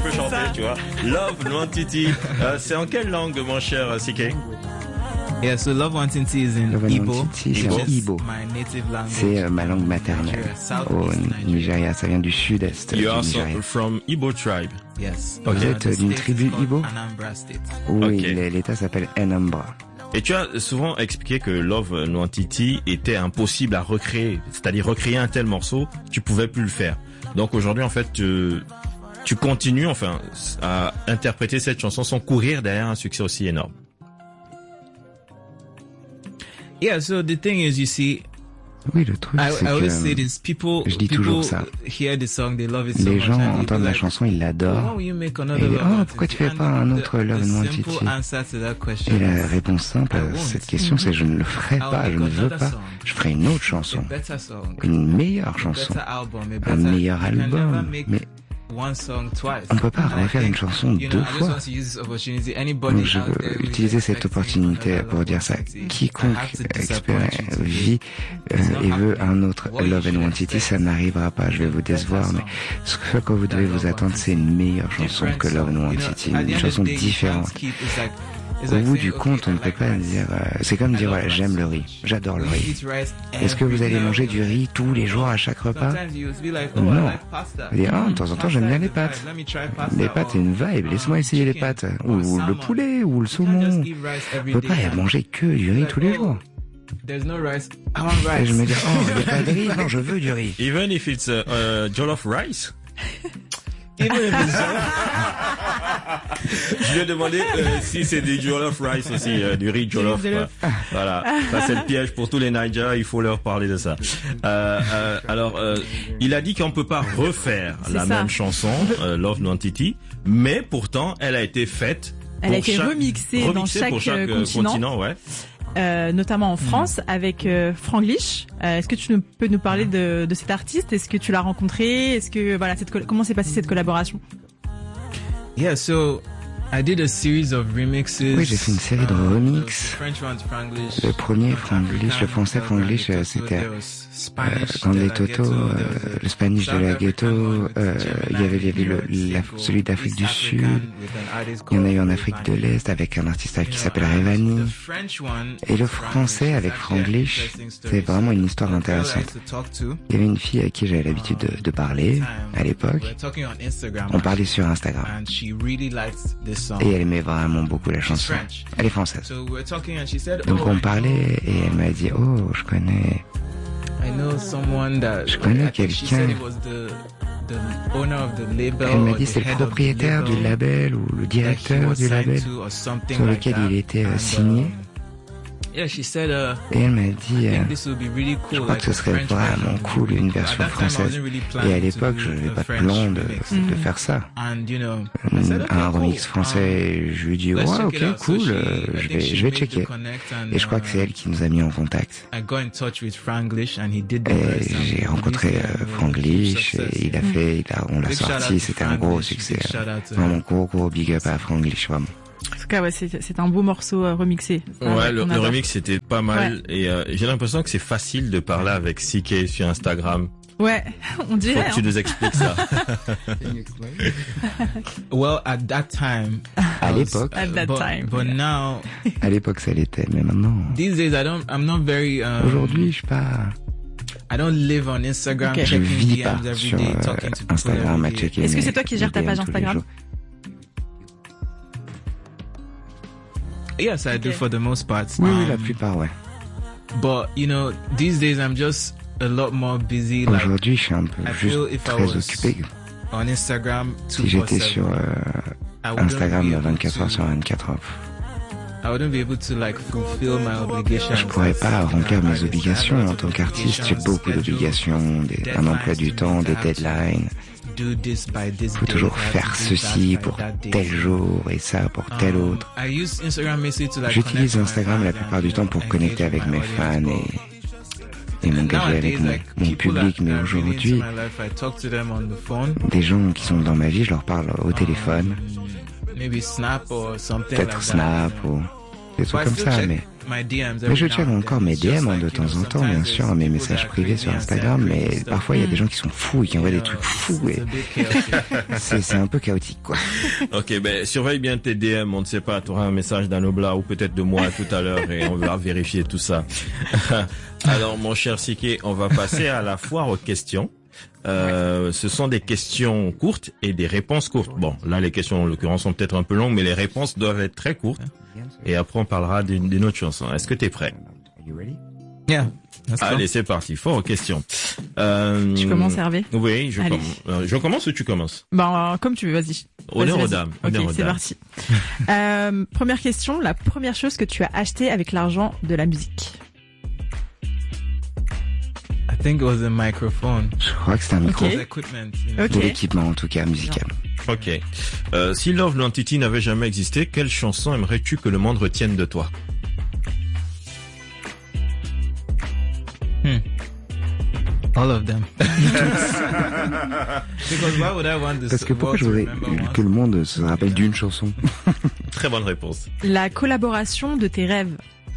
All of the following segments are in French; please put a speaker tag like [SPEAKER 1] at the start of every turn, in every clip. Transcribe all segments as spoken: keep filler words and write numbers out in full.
[SPEAKER 1] peux chanter, tu vois. Love Nwantiti. Euh, c'est en quelle langue, mon cher C K?
[SPEAKER 2] Yeah, so Love Nwantiti is in
[SPEAKER 3] Love
[SPEAKER 2] Igbo.
[SPEAKER 3] Nwantiti, c'est
[SPEAKER 2] which
[SPEAKER 3] en
[SPEAKER 2] is
[SPEAKER 3] Igbo.
[SPEAKER 2] my native language.
[SPEAKER 3] C'est euh, ma langue maternelle au Nigeria. Ça vient du sud-est du
[SPEAKER 1] You are
[SPEAKER 3] Nigeria.
[SPEAKER 1] so, from Igbo tribe.
[SPEAKER 2] Yes.
[SPEAKER 1] Ok.
[SPEAKER 3] Vous êtes
[SPEAKER 2] The
[SPEAKER 3] d'une
[SPEAKER 2] state
[SPEAKER 3] tribu
[SPEAKER 2] is called
[SPEAKER 3] Igbo?
[SPEAKER 2] Anambra State.
[SPEAKER 3] Oui,
[SPEAKER 1] Ok.
[SPEAKER 3] l'État s'appelle Anambra.
[SPEAKER 1] Et tu as souvent expliqué que Love Nwantiti était impossible à recréer. C'est-à-dire recréer un tel morceau, tu pouvais plus le faire. Donc aujourd'hui, en fait, tu, tu continues, enfin, à interpréter cette chanson sans courir derrière un succès aussi énorme.
[SPEAKER 2] Yeah, so the thing is, you see,
[SPEAKER 3] Oui, le truc,
[SPEAKER 2] I,
[SPEAKER 3] c'est
[SPEAKER 2] I always say
[SPEAKER 3] que
[SPEAKER 2] this, people,
[SPEAKER 3] je dis
[SPEAKER 2] people
[SPEAKER 3] toujours ça.
[SPEAKER 2] hear the song, they love it so
[SPEAKER 3] les
[SPEAKER 2] much.
[SPEAKER 3] gens
[SPEAKER 2] and they'll be
[SPEAKER 3] entendent la
[SPEAKER 2] like,
[SPEAKER 3] chanson, ils
[SPEAKER 2] "Oh, why
[SPEAKER 3] l'adorent.
[SPEAKER 2] will you make
[SPEAKER 3] Et
[SPEAKER 2] another
[SPEAKER 3] ils disent,
[SPEAKER 2] Love
[SPEAKER 3] oh, pourquoi tu fais
[SPEAKER 2] Nwantiti?"
[SPEAKER 3] pas un
[SPEAKER 2] And
[SPEAKER 3] autre
[SPEAKER 2] the-
[SPEAKER 3] Love
[SPEAKER 2] the
[SPEAKER 3] Nwantiti?
[SPEAKER 2] simple answer to that question
[SPEAKER 3] Et la
[SPEAKER 2] is,
[SPEAKER 3] réponse simple
[SPEAKER 2] I
[SPEAKER 3] à
[SPEAKER 2] won't.
[SPEAKER 3] cette question, c'est je ne le ferai
[SPEAKER 2] I'll
[SPEAKER 3] pas, je
[SPEAKER 2] make
[SPEAKER 3] ne veux
[SPEAKER 2] another
[SPEAKER 3] pas.
[SPEAKER 2] song.
[SPEAKER 3] Je ferai une autre chanson,
[SPEAKER 2] A better song,
[SPEAKER 3] une meilleure
[SPEAKER 2] a
[SPEAKER 3] chanson,
[SPEAKER 2] better album, a
[SPEAKER 3] un
[SPEAKER 2] better,
[SPEAKER 3] meilleur
[SPEAKER 2] you can never
[SPEAKER 3] album.
[SPEAKER 2] make
[SPEAKER 3] Mais
[SPEAKER 2] one song twice.
[SPEAKER 3] on peut pas
[SPEAKER 2] And I
[SPEAKER 3] refaire
[SPEAKER 2] think,
[SPEAKER 3] une chanson
[SPEAKER 2] you know,
[SPEAKER 3] deux
[SPEAKER 2] I just
[SPEAKER 3] fois.
[SPEAKER 2] want to use this opportunity. Anybody
[SPEAKER 3] Donc je
[SPEAKER 2] out there
[SPEAKER 3] veux
[SPEAKER 2] who is
[SPEAKER 3] utiliser cette
[SPEAKER 2] expecting
[SPEAKER 3] opportunité
[SPEAKER 2] another
[SPEAKER 3] pour
[SPEAKER 2] Love
[SPEAKER 3] dire ça.
[SPEAKER 2] Nwantiti, I
[SPEAKER 3] Quiconque
[SPEAKER 2] have to
[SPEAKER 3] expé-
[SPEAKER 2] disappoint you today.
[SPEAKER 3] vit euh,
[SPEAKER 2] It's not
[SPEAKER 3] et veut
[SPEAKER 2] happening.
[SPEAKER 3] un autre
[SPEAKER 2] What you
[SPEAKER 3] Love
[SPEAKER 2] should
[SPEAKER 3] Nwantiti, ça
[SPEAKER 2] expect
[SPEAKER 3] n'arrivera pas. Je vais vous décevoir, mais ce que vous devez vous attendre, c'est une meilleure chanson que Love Nwantiti, une chanson différente. Au bout du compte, on ne peut pas dire... euh, c'est comme dire, voilà, j'aime le riz, j'adore le riz. Est-ce que vous allez manger du riz tous les jours à chaque repas? Non. Vous dire, ah, de temps en temps, j'aime bien les pâtes. Les pâtes, c'est une vibe, laisse-moi essayer les pâtes. Ou le poulet, ou le saumon. On ne peut pas manger que du riz tous les jours. Et je me dis, oh, il n'y a pas de riz, non, je veux du riz.
[SPEAKER 1] Even if it's uh, uh, jollof rice.
[SPEAKER 2] Even if it's
[SPEAKER 1] Je lui ai demandé euh, si c'est du jollof rice aussi, euh, du riz jollof.
[SPEAKER 4] jollof.
[SPEAKER 1] quoi. Voilà, ça c'est le piège pour tous les Naija, il faut leur parler de ça. Euh, euh, alors, euh, il a dit qu'on peut pas refaire
[SPEAKER 4] C'est
[SPEAKER 1] la
[SPEAKER 4] ça.
[SPEAKER 1] même chanson, euh, Love Nwantiti, mais pourtant elle a été faite.
[SPEAKER 4] Elle
[SPEAKER 1] pour
[SPEAKER 4] a été
[SPEAKER 1] chaque-
[SPEAKER 4] remixée dans
[SPEAKER 1] remixée
[SPEAKER 4] chaque,
[SPEAKER 1] pour chaque
[SPEAKER 4] euh,
[SPEAKER 1] euh,
[SPEAKER 4] continent.
[SPEAKER 1] continent, ouais.
[SPEAKER 4] Euh, notamment en France avec euh, Franglish. Euh, est-ce que tu nous- peux nous parler de, de cet artiste? Est-ce que tu l'as rencontré? Est-ce que voilà, cette coll- comment s'est passée cette collaboration?
[SPEAKER 2] Yeah, so I did a series of remixes.
[SPEAKER 3] Oui, j'ai fait une série de
[SPEAKER 2] Uh,
[SPEAKER 3] remixes.
[SPEAKER 2] the French one's Franglish.
[SPEAKER 3] Le premier Franglish, le français Franglish, euh, c'était euh, quand les Toto, euh, le Spanish de la ghetto, euh, il y avait, il y avait le, la- celui d'Afrique du Sud, il y en a eu en Afrique de l'Est avec un artiste qui s'appelle Revani. Et le français avec Franglish, c'est vraiment une histoire intéressante. Il y avait une fille à qui j'avais l'habitude de, de parler à l'époque. On parlait sur Instagram. Et elle aimait vraiment beaucoup la chanson. Elle est française. Donc on parlait et elle m'a dit, oh, je connais...
[SPEAKER 2] Je
[SPEAKER 3] connais quelqu'un. Elle m'a dit c'est le propriétaire du label ou le directeur du label sur lequel il était euh, signé. Et elle m'a dit, euh, je crois que ce serait vraiment cool une version française. Et à l'époque, je n'avais pas de plan de, de faire ça. Un remix français, je lui ai dit, ouais, ok, cool, euh, je vais, je vais checker. Et je crois que c'est elle qui nous a mis en contact. Et j'ai rencontré euh, Franglish, et il a fait, il a, on l'a sorti, c'était un gros succès. Vraiment gros, gros big up à Franglish, vraiment.
[SPEAKER 4] En tout cas, ouais, c'est, c'est un beau morceau euh, remixé. Ça,
[SPEAKER 1] Ouais, le,
[SPEAKER 4] on
[SPEAKER 1] le
[SPEAKER 4] adore.
[SPEAKER 1] remix c'était pas mal et euh, j'ai l'impression que c'est facile de parler avec C K sur Instagram.
[SPEAKER 4] Ouais, on
[SPEAKER 1] Faut
[SPEAKER 4] dirait.
[SPEAKER 1] que tu
[SPEAKER 4] hein.
[SPEAKER 1] nous expliques ça.
[SPEAKER 2] Well, at that time.
[SPEAKER 3] À
[SPEAKER 2] I was-
[SPEAKER 3] l'époque.
[SPEAKER 4] At that
[SPEAKER 2] but,
[SPEAKER 4] time.
[SPEAKER 2] But now,
[SPEAKER 3] À l'époque, ça l'était, mais maintenant,
[SPEAKER 2] these days, I don't. I'm not very. Um,
[SPEAKER 3] aujourd'hui, je suis pas,
[SPEAKER 2] I don't live on Instagram
[SPEAKER 4] Ok.
[SPEAKER 3] je
[SPEAKER 2] checking
[SPEAKER 3] vis
[SPEAKER 2] D
[SPEAKER 3] pas
[SPEAKER 2] Ms every
[SPEAKER 3] sur
[SPEAKER 2] day,
[SPEAKER 3] euh,
[SPEAKER 2] talking to people
[SPEAKER 3] Instagram à
[SPEAKER 2] every day.
[SPEAKER 3] checker.
[SPEAKER 4] Est-ce que
[SPEAKER 3] mes-
[SPEAKER 4] c'est toi qui
[SPEAKER 3] mes
[SPEAKER 4] gères ta
[SPEAKER 3] D M
[SPEAKER 4] page
[SPEAKER 3] tous les
[SPEAKER 4] Instagram?
[SPEAKER 3] jours.
[SPEAKER 2] Yes, I do
[SPEAKER 4] Okay.
[SPEAKER 2] for the most part.
[SPEAKER 3] Oui, oui, la
[SPEAKER 2] Um,
[SPEAKER 3] plupart, ouais.
[SPEAKER 2] But you know, these days I'm just a lot more busy. Like
[SPEAKER 3] Aujourd'hui, je suis un peu
[SPEAKER 2] I
[SPEAKER 3] juste
[SPEAKER 2] feel if I
[SPEAKER 3] très
[SPEAKER 2] was
[SPEAKER 3] occupé.
[SPEAKER 2] on Instagram
[SPEAKER 3] Si j'étais sur euh,
[SPEAKER 2] I wouldn't be
[SPEAKER 3] Instagram
[SPEAKER 2] able
[SPEAKER 3] vingt-quatre heures
[SPEAKER 2] to-
[SPEAKER 3] sur vingt-quatre heures,
[SPEAKER 2] I wouldn't be able to like fulfill my obligations.
[SPEAKER 3] je pourrais pas remplir mes obligations en tant qu'artiste. J'ai beaucoup d'obligations, des- un emploi du temps, des deadlines.
[SPEAKER 2] Do this by this
[SPEAKER 3] Il faut
[SPEAKER 2] day,
[SPEAKER 3] toujours
[SPEAKER 2] I have
[SPEAKER 3] faire
[SPEAKER 2] to do
[SPEAKER 3] ceci
[SPEAKER 2] that by
[SPEAKER 3] pour
[SPEAKER 2] that day.
[SPEAKER 3] tel jour et ça pour tel
[SPEAKER 2] Um,
[SPEAKER 3] autre.
[SPEAKER 2] I use Instagram mostly to, like,
[SPEAKER 3] J'utilise
[SPEAKER 2] connect with my
[SPEAKER 3] Instagram
[SPEAKER 2] fans
[SPEAKER 3] la plupart
[SPEAKER 2] and,
[SPEAKER 3] du temps pour
[SPEAKER 2] uh,
[SPEAKER 3] connecter
[SPEAKER 2] engage
[SPEAKER 3] avec
[SPEAKER 2] with
[SPEAKER 3] mes
[SPEAKER 2] my
[SPEAKER 3] fans
[SPEAKER 2] audience,
[SPEAKER 3] et, et
[SPEAKER 2] but
[SPEAKER 3] m'engager avec
[SPEAKER 2] nowadays,
[SPEAKER 3] mon,
[SPEAKER 2] like,
[SPEAKER 3] mon
[SPEAKER 2] people
[SPEAKER 3] public.
[SPEAKER 2] that
[SPEAKER 3] Mais
[SPEAKER 2] are really into
[SPEAKER 3] aujourd'hui,
[SPEAKER 2] my life, I talk to them on the phone.
[SPEAKER 3] des gens qui sont dans ma vie, je leur parle au téléphone,
[SPEAKER 2] Um, maybe Snap or something like
[SPEAKER 3] peut-être
[SPEAKER 2] that.
[SPEAKER 3] Snap ou des trucs
[SPEAKER 2] But I
[SPEAKER 3] comme
[SPEAKER 2] still
[SPEAKER 3] ça,
[SPEAKER 2] check
[SPEAKER 3] mais Mais je check encore mes D M de temps en temps, bien sûr, mes messages privés sur Instagram, mais parfois il y a des gens qui sont fous et qui envoient des trucs fous et c'est, c'est un peu chaotique, quoi.
[SPEAKER 1] Ok, ben surveille bien tes D M, on ne sait pas, tu auras un message d'Anobla ou peut-être de moi tout à l'heure et on va vérifier tout ça. Alors mon cher Siké, on va passer à la foire aux questions. Euh, ce sont des questions courtes et des réponses courtes. Bon, là les questions en l'occurrence sont peut-être un peu longues, mais les réponses doivent être très courtes. Et après on parlera d'une, d'une autre chanson. Est-ce que t'es prêt?
[SPEAKER 2] Yeah.
[SPEAKER 1] Allez, c'est parti. Foire aux questions. Euh,
[SPEAKER 4] Tu commences, Hervé?
[SPEAKER 1] Oui, je
[SPEAKER 4] Allez.
[SPEAKER 1] commence. Euh, je commence ou tu commences?
[SPEAKER 4] Ben, comme tu veux, vas-y.
[SPEAKER 1] Honneur
[SPEAKER 4] Vas-y,
[SPEAKER 1] aux
[SPEAKER 4] vas-y.
[SPEAKER 1] dames.
[SPEAKER 4] Ok,
[SPEAKER 1] Honneur aux
[SPEAKER 4] c'est
[SPEAKER 1] dames.
[SPEAKER 4] parti. euh, première question, la première chose que tu as acheté avec l'argent de la musique.
[SPEAKER 2] I think it was a microphone.
[SPEAKER 3] Je crois que c'est un micro.
[SPEAKER 4] Ok.
[SPEAKER 2] It was equipment. You know?
[SPEAKER 4] Ok.
[SPEAKER 3] De l'équipement, en tout cas, musical.
[SPEAKER 1] Ok. Euh, si Love Entity n'avait jamais existé, quelle chanson aimerais-tu que le monde retienne de toi?
[SPEAKER 2] Hmm. All of them. Because why would I want this
[SPEAKER 3] Parce que pourquoi
[SPEAKER 2] world
[SPEAKER 3] je
[SPEAKER 2] to
[SPEAKER 3] voudrais
[SPEAKER 2] remember one?
[SPEAKER 3] que le monde se rappelle d'une chanson?
[SPEAKER 1] Très bonne réponse.
[SPEAKER 4] La collaboration de tes rêves.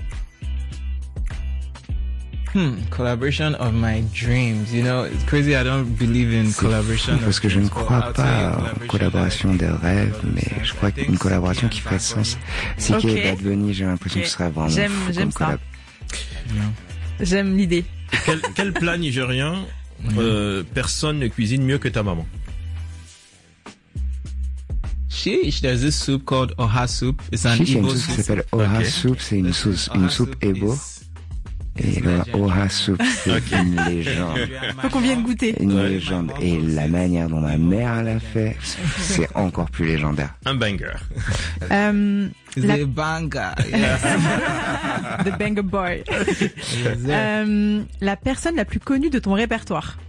[SPEAKER 2] Hmm, collaboration of my dreams. You know, it's crazy. I don't believe in
[SPEAKER 3] C'est
[SPEAKER 2] collaboration.
[SPEAKER 3] fou, parce
[SPEAKER 2] of
[SPEAKER 3] que je ne
[SPEAKER 2] dreams, but
[SPEAKER 3] crois
[SPEAKER 2] I'll tell you
[SPEAKER 3] pas
[SPEAKER 2] a
[SPEAKER 3] en collaboration des rêves, mais je crois qu'une collaboration qui ferait sens. C'est
[SPEAKER 4] Ok.
[SPEAKER 3] qu'il y a Bad Bunny, j'ai l'impression
[SPEAKER 4] Ok.
[SPEAKER 3] que ce serait vraiment
[SPEAKER 4] J'aime-
[SPEAKER 3] fou
[SPEAKER 4] j'aime
[SPEAKER 3] comme
[SPEAKER 4] ça.
[SPEAKER 3] collab.
[SPEAKER 2] You know.
[SPEAKER 4] J'aime l'idée.
[SPEAKER 1] Quel, quel plat nigérien euh, personne ne cuisine mieux que ta maman?
[SPEAKER 2] Sheesh, there's this soup called Oha soup. It's an
[SPEAKER 3] Chiche, il y a une
[SPEAKER 2] Igbo
[SPEAKER 3] sauce qui
[SPEAKER 2] soup.
[SPEAKER 3] s'appelle Oha
[SPEAKER 1] Ok.
[SPEAKER 3] Soup, c'est une
[SPEAKER 2] This
[SPEAKER 3] sauce,
[SPEAKER 2] Oha
[SPEAKER 3] une soupe
[SPEAKER 2] soup
[SPEAKER 3] Ebo.
[SPEAKER 2] is-
[SPEAKER 3] Et le Oha Soup, c'est
[SPEAKER 1] Ok.
[SPEAKER 3] une légende.
[SPEAKER 4] Faut qu'on vienne goûter.
[SPEAKER 3] Une
[SPEAKER 1] Ouais.
[SPEAKER 3] légende. Et la manière dont ma mère l'a fait, c'est encore plus légendaire.
[SPEAKER 1] Un banger.
[SPEAKER 4] Euh,
[SPEAKER 2] It's
[SPEAKER 4] la,
[SPEAKER 2] a banger. Yes.
[SPEAKER 4] The Banger Boy.
[SPEAKER 2] Yes, sir.
[SPEAKER 4] Euh, la personne la plus connue de ton répertoire.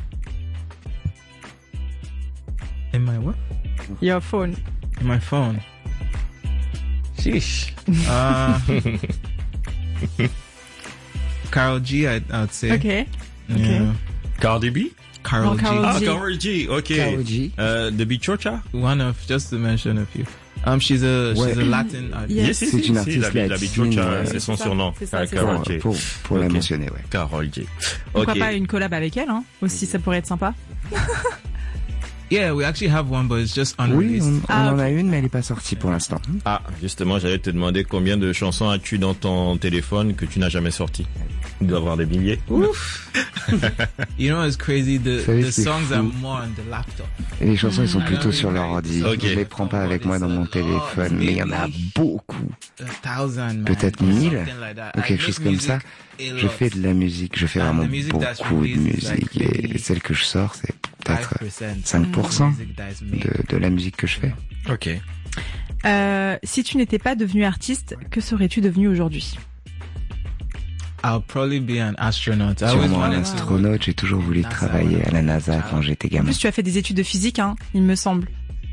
[SPEAKER 2] In my what?
[SPEAKER 4] Your phone.
[SPEAKER 2] In my phone. Sheesh. Uh, Carol G, I, I'd say.
[SPEAKER 4] Ok.
[SPEAKER 2] Yeah.
[SPEAKER 1] Cardi B?
[SPEAKER 2] Carol
[SPEAKER 4] Oh,
[SPEAKER 2] G.
[SPEAKER 4] Karol
[SPEAKER 1] Ah,
[SPEAKER 4] G.
[SPEAKER 1] Karol G. Ok.
[SPEAKER 3] Karol G.
[SPEAKER 1] Euh, de Bichocha?
[SPEAKER 2] One of, just to mention a few. Um, she's a, she's a
[SPEAKER 3] Ouais.
[SPEAKER 2] Latin artist.
[SPEAKER 4] Yes.
[SPEAKER 1] Yes, si,
[SPEAKER 3] C'est
[SPEAKER 1] si,
[SPEAKER 3] une
[SPEAKER 1] si,
[SPEAKER 3] artiste
[SPEAKER 1] la, la
[SPEAKER 3] latine,
[SPEAKER 1] Bichocha,
[SPEAKER 3] ouais.
[SPEAKER 1] c'est son
[SPEAKER 4] C'est ça,
[SPEAKER 1] surnom.
[SPEAKER 4] c'est ça,
[SPEAKER 1] Ah,
[SPEAKER 4] c'est
[SPEAKER 1] Karol
[SPEAKER 3] Pour,
[SPEAKER 1] G.
[SPEAKER 3] pour, pour la
[SPEAKER 1] Ok.
[SPEAKER 3] mentionner, ouais.
[SPEAKER 1] Karol G.
[SPEAKER 4] Pourquoi
[SPEAKER 1] Ok.
[SPEAKER 4] pas une collab avec elle, hein? Aussi, ça pourrait être sympa.
[SPEAKER 2] Yeah, we actually have one, but it's just
[SPEAKER 3] Oui,
[SPEAKER 2] unreleased.
[SPEAKER 3] on, on
[SPEAKER 4] Ah,
[SPEAKER 3] en
[SPEAKER 4] ok.
[SPEAKER 3] a une, mais elle n'est pas sortie pour l'instant.
[SPEAKER 1] Ah, justement, j'allais te demander combien de chansons as-tu dans ton téléphone que tu n'as jamais sorties? Il doit y avoir des milliers.
[SPEAKER 2] Oof. You know, it's crazy. The,
[SPEAKER 3] Vous savez,
[SPEAKER 2] the
[SPEAKER 3] c'est
[SPEAKER 2] songs
[SPEAKER 3] fou.
[SPEAKER 2] are more on the laptop.
[SPEAKER 3] Et les chansons, elles sont
[SPEAKER 2] Ah,
[SPEAKER 3] plutôt
[SPEAKER 2] oui,
[SPEAKER 3] sur
[SPEAKER 2] oui.
[SPEAKER 3] leur ordi.
[SPEAKER 1] Ok.
[SPEAKER 3] Je les prends pas avec moi dans mon téléphone, mais il y en a beaucoup.
[SPEAKER 2] A thousand, man.
[SPEAKER 3] Peut-être
[SPEAKER 2] or
[SPEAKER 3] mille,
[SPEAKER 2] something like that.
[SPEAKER 3] ou
[SPEAKER 2] I
[SPEAKER 3] quelque
[SPEAKER 2] make
[SPEAKER 3] chose comme ça.
[SPEAKER 2] music a
[SPEAKER 3] Je
[SPEAKER 2] lot.
[SPEAKER 3] fais de la musique, je fais
[SPEAKER 2] And
[SPEAKER 3] vraiment
[SPEAKER 2] the music that's
[SPEAKER 3] beaucoup de
[SPEAKER 2] released is like
[SPEAKER 3] musique. Et
[SPEAKER 2] maybe
[SPEAKER 3] celle que je sors, c'est peut-être
[SPEAKER 2] five percent
[SPEAKER 3] cinq pour cent
[SPEAKER 2] of the music that is made.
[SPEAKER 3] de, de la musique que je fais.
[SPEAKER 1] Ok.
[SPEAKER 4] Euh, si tu n'étais pas devenu artiste, que serais-tu devenu aujourd'hui?
[SPEAKER 2] I'll probably be an astronaut. I always
[SPEAKER 3] Sûrement un
[SPEAKER 2] wanted to.
[SPEAKER 3] astronaute, j'ai toujours voulu travailler à la NASA quand j'étais
[SPEAKER 4] En
[SPEAKER 3] gamin.
[SPEAKER 4] plus, tu as fait des études de physique, hein, il me semble.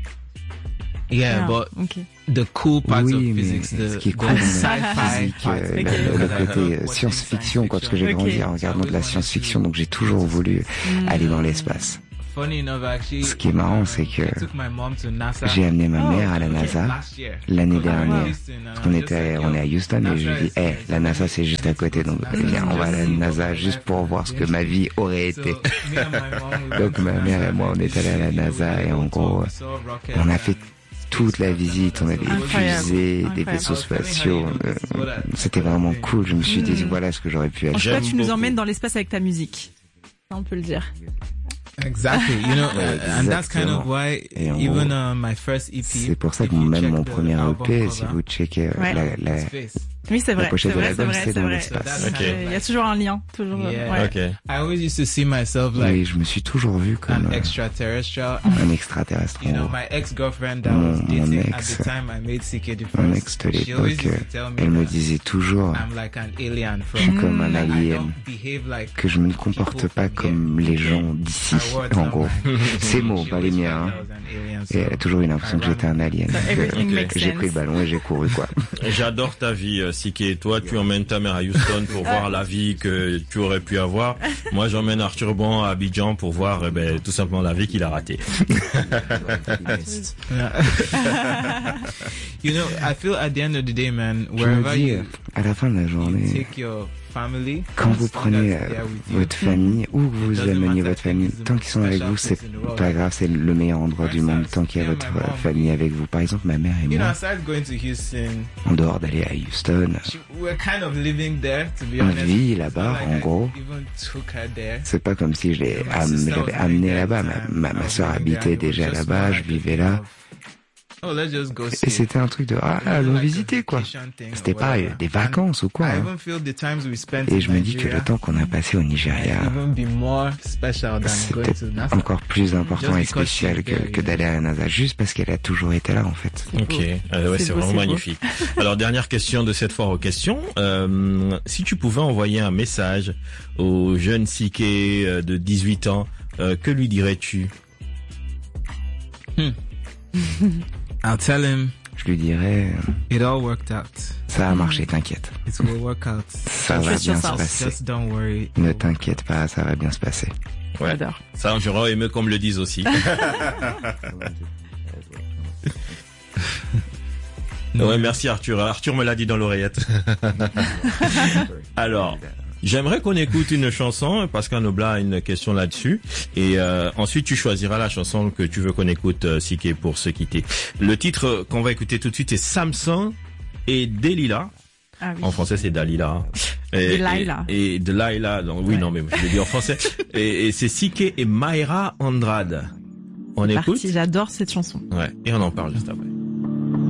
[SPEAKER 2] Yeah,
[SPEAKER 4] Ah,
[SPEAKER 2] but
[SPEAKER 4] ok.
[SPEAKER 2] the cool parts
[SPEAKER 3] Oui,
[SPEAKER 2] of
[SPEAKER 3] mais
[SPEAKER 2] physics,
[SPEAKER 3] ce
[SPEAKER 2] the,
[SPEAKER 3] qui est
[SPEAKER 2] the
[SPEAKER 3] cool dans la
[SPEAKER 2] sci-fi
[SPEAKER 3] physique,
[SPEAKER 2] parts,
[SPEAKER 3] euh,
[SPEAKER 4] Ok.
[SPEAKER 3] le,
[SPEAKER 2] because
[SPEAKER 3] le
[SPEAKER 2] I
[SPEAKER 3] côté
[SPEAKER 2] love
[SPEAKER 3] euh,
[SPEAKER 2] watching
[SPEAKER 3] science-fiction, quand parce que
[SPEAKER 2] science
[SPEAKER 3] j'ai
[SPEAKER 4] Ok.
[SPEAKER 3] grandi en regardant de la science-fiction, donc j'ai toujours voulu
[SPEAKER 4] Hmm.
[SPEAKER 3] aller dans l'espace.
[SPEAKER 2] Funny enough, actually,
[SPEAKER 3] Ce qui est marrant, c'est que
[SPEAKER 2] I took my mom to NASA
[SPEAKER 3] j'ai amené ma
[SPEAKER 4] Oh,
[SPEAKER 3] mère à la NASA
[SPEAKER 2] last year.
[SPEAKER 3] l'année
[SPEAKER 2] Because I'm in
[SPEAKER 3] dernière.
[SPEAKER 2] Houston, and
[SPEAKER 3] Parce
[SPEAKER 2] I'm
[SPEAKER 3] qu'on
[SPEAKER 2] just
[SPEAKER 3] était,
[SPEAKER 2] like,
[SPEAKER 3] on
[SPEAKER 2] yo,
[SPEAKER 3] est à Houston et je lui ai dit, eh, la NASA c'est juste à côté, donc viens, on va à la NASA juste pour voir ce que ma vie aurait
[SPEAKER 2] So,
[SPEAKER 3] été.
[SPEAKER 2] me and my mom, we
[SPEAKER 3] Donc
[SPEAKER 2] went
[SPEAKER 3] ma
[SPEAKER 2] to
[SPEAKER 3] mère et
[SPEAKER 2] NASA,
[SPEAKER 3] moi, on est allés à la NASA et en gros, on a fait toute la visite, on a des
[SPEAKER 4] Incroyable.
[SPEAKER 3] fusées, des
[SPEAKER 4] Incroyable.
[SPEAKER 3] vaisseaux spatiaux. euh, C'était vraiment cool. Je me suis dit, voilà ce que j'aurais pu
[SPEAKER 4] En
[SPEAKER 3] être.
[SPEAKER 4] tout cas,
[SPEAKER 1] J'aime
[SPEAKER 4] tu nous
[SPEAKER 1] beaucoup.
[SPEAKER 4] emmènes dans l'espace avec ta musique. Ça, on peut le dire.
[SPEAKER 2] Exactly, you know, uh, and that's kind of
[SPEAKER 3] Exactement.
[SPEAKER 2] why
[SPEAKER 3] Et en
[SPEAKER 2] even
[SPEAKER 3] gros,
[SPEAKER 2] uh, my first E P.
[SPEAKER 3] C'est pour ça
[SPEAKER 2] if
[SPEAKER 3] que
[SPEAKER 2] you
[SPEAKER 3] même
[SPEAKER 2] check
[SPEAKER 3] mon
[SPEAKER 2] the
[SPEAKER 3] premier
[SPEAKER 2] album
[SPEAKER 3] E P,
[SPEAKER 2] cover,
[SPEAKER 3] si vous checkez euh,
[SPEAKER 4] Ouais.
[SPEAKER 3] la, la,
[SPEAKER 2] it's face.
[SPEAKER 4] Oui, c'est vrai.
[SPEAKER 3] pochette
[SPEAKER 4] C'est
[SPEAKER 3] de
[SPEAKER 4] vrai, c'est
[SPEAKER 3] l'album,
[SPEAKER 4] vrai,
[SPEAKER 3] c'est
[SPEAKER 4] c'est
[SPEAKER 3] dans
[SPEAKER 4] vrai.
[SPEAKER 3] l'espace.
[SPEAKER 1] Ok.
[SPEAKER 4] Euh, Il y a toujours un lien, toujours.
[SPEAKER 2] Yeah.
[SPEAKER 4] Ouais.
[SPEAKER 1] Ok.
[SPEAKER 2] I always used to see myself like
[SPEAKER 3] oui, je me suis toujours vu comme
[SPEAKER 2] an
[SPEAKER 3] euh,
[SPEAKER 2] extraterrestrial.
[SPEAKER 3] un extraterrestre.
[SPEAKER 2] You
[SPEAKER 3] en
[SPEAKER 2] know,
[SPEAKER 3] gros.
[SPEAKER 2] my ex-girlfriend that
[SPEAKER 3] Mon-
[SPEAKER 2] was
[SPEAKER 3] mon
[SPEAKER 2] dating at
[SPEAKER 3] ex,
[SPEAKER 2] the time I made C K the
[SPEAKER 3] Mon
[SPEAKER 2] first.
[SPEAKER 3] ex de
[SPEAKER 2] She always
[SPEAKER 3] l'époque,
[SPEAKER 2] used
[SPEAKER 3] euh,
[SPEAKER 2] to tell me
[SPEAKER 3] elle me
[SPEAKER 2] that
[SPEAKER 3] disait toujours
[SPEAKER 2] I'm like an alien
[SPEAKER 3] je suis
[SPEAKER 2] from
[SPEAKER 3] comme un
[SPEAKER 2] I
[SPEAKER 3] alien,
[SPEAKER 2] don't behave like
[SPEAKER 3] que je me comporte pas comme les gens d'ici. En gros, ces mots, pas les miens. Hein. Et elle a toujours eu l'impression que j'étais un alien.
[SPEAKER 4] Everything
[SPEAKER 1] Ok.
[SPEAKER 4] makes
[SPEAKER 3] J'ai pris le
[SPEAKER 4] sense.
[SPEAKER 3] ballon et j'ai couru, quoi.
[SPEAKER 1] J'adore ta vie, euh, Siké. Toi, tu emmènes ta mère à Houston pour voir la vie que tu aurais pu avoir. Moi, j'emmène Arthur Bon à Abidjan pour voir, eh ben, tout simplement la vie qu'il a ratée.
[SPEAKER 2] You know, I feel at the end of the day, man,
[SPEAKER 3] Je me
[SPEAKER 2] wherever
[SPEAKER 3] dis,
[SPEAKER 2] you,
[SPEAKER 3] euh, à la fin de la
[SPEAKER 2] you
[SPEAKER 3] journée,
[SPEAKER 2] take your family,
[SPEAKER 3] quand vous
[SPEAKER 2] as long as
[SPEAKER 3] prenez
[SPEAKER 2] they
[SPEAKER 3] euh,
[SPEAKER 2] are with you,
[SPEAKER 3] votre famille, où que vous
[SPEAKER 2] It doesn't
[SPEAKER 3] ameniez
[SPEAKER 2] matter
[SPEAKER 3] votre famille,
[SPEAKER 2] if it's the
[SPEAKER 3] tant qu'ils sont avec vous, c'est
[SPEAKER 2] special place in the world.
[SPEAKER 3] pas grave, c'est le meilleur endroit du monde, tant qu'il y a
[SPEAKER 2] Yeah,
[SPEAKER 3] votre
[SPEAKER 2] my
[SPEAKER 3] euh,
[SPEAKER 2] mom.
[SPEAKER 3] famille avec vous. Par exemple, ma mère et
[SPEAKER 2] you know,
[SPEAKER 3] moi,
[SPEAKER 2] aside going to Houston,
[SPEAKER 3] en dehors d'aller à Houston,
[SPEAKER 2] she, we're kind of living there, to be
[SPEAKER 3] on
[SPEAKER 2] honest.
[SPEAKER 3] vit
[SPEAKER 2] It's
[SPEAKER 3] là-bas,
[SPEAKER 2] not like
[SPEAKER 3] en
[SPEAKER 2] I
[SPEAKER 3] gros.
[SPEAKER 2] even took her there.
[SPEAKER 3] C'est pas comme si je l'ai
[SPEAKER 2] My
[SPEAKER 3] am-
[SPEAKER 2] sister
[SPEAKER 3] je l'avais
[SPEAKER 2] was
[SPEAKER 3] amené
[SPEAKER 2] living there
[SPEAKER 3] là-bas.
[SPEAKER 2] at
[SPEAKER 3] Ma,
[SPEAKER 2] the time.
[SPEAKER 3] ma,
[SPEAKER 2] I
[SPEAKER 3] ma
[SPEAKER 2] was
[SPEAKER 3] soeur
[SPEAKER 2] living there.
[SPEAKER 3] habitait
[SPEAKER 2] It was
[SPEAKER 3] déjà
[SPEAKER 2] just
[SPEAKER 3] là-bas,
[SPEAKER 2] more
[SPEAKER 3] je
[SPEAKER 2] like a
[SPEAKER 3] vivais
[SPEAKER 2] thing
[SPEAKER 3] là.
[SPEAKER 2] of, oh, let's just go
[SPEAKER 3] Et
[SPEAKER 2] see.
[SPEAKER 3] c'était un truc de, ah,
[SPEAKER 2] It wasn't
[SPEAKER 3] allons
[SPEAKER 2] like a
[SPEAKER 3] visiter, quoi.
[SPEAKER 2] vacation thing or
[SPEAKER 3] C'était pas
[SPEAKER 2] whatever.
[SPEAKER 3] euh, des vacances ou quoi.
[SPEAKER 2] I
[SPEAKER 3] hein.
[SPEAKER 2] even feel the times we spent
[SPEAKER 3] Et
[SPEAKER 2] in
[SPEAKER 3] je me dis que
[SPEAKER 2] Nigeria
[SPEAKER 3] le temps qu'on a passé au Nigeria,
[SPEAKER 2] might even be more special than going
[SPEAKER 3] c'était
[SPEAKER 2] to NASA.
[SPEAKER 3] encore plus important et
[SPEAKER 2] Just because
[SPEAKER 3] spécial
[SPEAKER 2] she's
[SPEAKER 3] que,
[SPEAKER 2] there,
[SPEAKER 3] que
[SPEAKER 2] you know.
[SPEAKER 3] d'aller à la NASA, juste parce qu'elle a toujours été là, en fait.
[SPEAKER 1] Ok, euh, ouais,
[SPEAKER 4] C'est
[SPEAKER 1] c'est
[SPEAKER 4] beau,
[SPEAKER 1] vraiment
[SPEAKER 4] c'est beau.
[SPEAKER 1] magnifique. Alors, dernière question de cette foire aux questions. Euh, si tu pouvais envoyer un message au jeune Siké euh, de dix-huit ans, euh, que lui dirais-tu?
[SPEAKER 2] I'll tell him
[SPEAKER 3] Je lui dirais, euh,
[SPEAKER 2] it all worked out.
[SPEAKER 3] ça a marché, t'inquiète.
[SPEAKER 2] It will work out.
[SPEAKER 3] Ça va
[SPEAKER 4] Trust
[SPEAKER 3] bien se
[SPEAKER 4] yourself.
[SPEAKER 3] passer.
[SPEAKER 2] Just don't worry.
[SPEAKER 3] Ne t'inquiète pas, ça va bien se passer.
[SPEAKER 1] Ouais.
[SPEAKER 4] J'adore.
[SPEAKER 1] Ça, j'aurais aimé qu'on me le dise aussi. Ouais, merci Arthur. Arthur me l'a dit dans l'oreillette. Alors, j'aimerais qu'on écoute une chanson. Pascal Nobla a une question là-dessus. Et euh, ensuite, tu choisiras la chanson que tu veux qu'on écoute, euh, Siké, pour se quitter. Le titre qu'on va écouter tout de suite est Samson et Delilah.
[SPEAKER 4] Ah oui.
[SPEAKER 1] En français, c'est Dalila. Et,
[SPEAKER 4] Delilah.
[SPEAKER 1] Et, et Delilah. Donc, oui,
[SPEAKER 4] Ouais.
[SPEAKER 1] non, mais je l'ai dit en français. Et, et c'est Siké et Mayra Andrade. On
[SPEAKER 4] C'est
[SPEAKER 1] écoute.
[SPEAKER 4] parti, j'adore cette chanson.
[SPEAKER 1] Ouais. Et on en parle juste après.